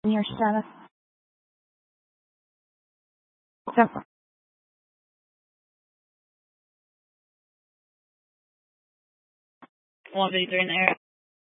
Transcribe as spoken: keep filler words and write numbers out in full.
Your status. Simple. one v three in the air.